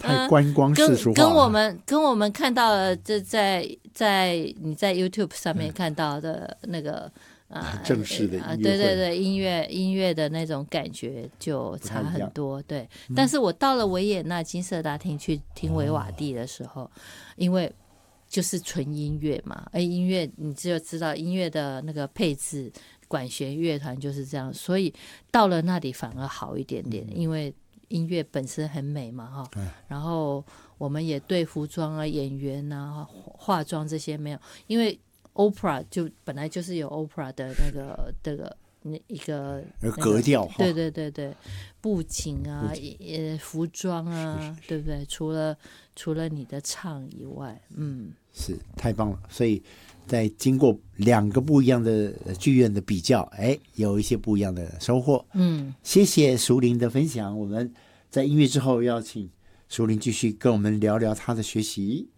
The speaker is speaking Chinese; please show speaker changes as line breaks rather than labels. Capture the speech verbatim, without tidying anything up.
太观光世俗化了、
跟跟我们跟我们看到的，这在在你在 YouTube 上面看到的那个。
啊、正式的音乐会、
啊，对对对，音乐音乐的那种感觉就差很多，对、嗯。但是我到了维也纳金色大厅去听维瓦蒂的时候，哦、因为就是纯音乐嘛，哎，音乐你就知道音乐的那个配置，管弦乐团就是这样，所以到了那里反而好一点点，嗯、因为音乐本身很美嘛，哈、嗯。然后我们也对服装啊、演员啊、化妆这些没有，因为。Opera 就本来就是有 Opera 的那个这个那一个、那个、
格调，
对对对对，布景啊，呃，服装啊，是是是对不对？除了除了你的唱以外，嗯，
是太棒了。所以在经过两个不一样的剧院的比较，哎，有一些不一样的收获。
嗯，
谢谢淑玲的分享。我们在音乐之后要请淑玲继续跟我们聊聊她的学习。